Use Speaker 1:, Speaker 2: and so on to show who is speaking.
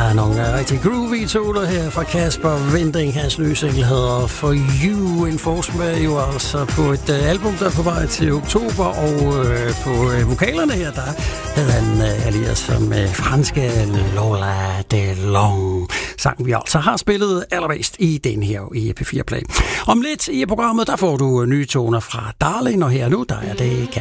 Speaker 1: nogle rigtig groovy toner her fra Kasper Winding. Hans nye single hedder For You. En forsmag jo altså på et album, der er på vej til oktober. Og på vokalerne her, der havde han alias som franske Lola Delong. Sang vi altså har spillet allermest i den her i P4 Play. Om lidt i programmet, der får du nye toner fra Darling, og her nu, der er det